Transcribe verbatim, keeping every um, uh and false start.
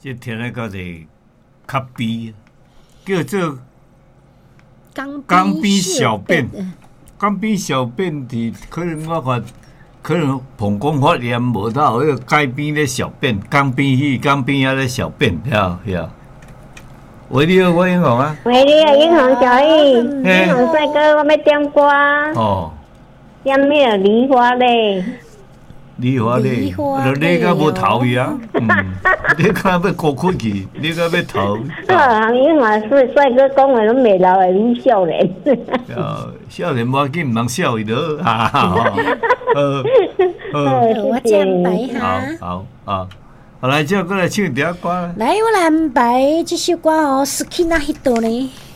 这听咧较侪较悲，叫做江边小便。江边小便伫可能我看，可能膀胱发炎无到迄个街边咧小便，江边去江边遐咧小便，晓晓。喂，你好，我英雄啊。 喂，你好，英雄小易，英雄帅哥，我要点歌。 哦。 点咩梨花嘞？ 梨花嘞，就你甲无头去啊？嗯，你敢要高开去？你敢要头？ 啊，英雄帅帅哥讲话拢袂老诶，你少年。 哦，少年无要紧，唔通笑伊落，哈哈。呃呃， 我这样摆哈。 好好好，好来，接过来唱第二歌。 来，我来安排这首歌哦，《Sukina Hito》呢。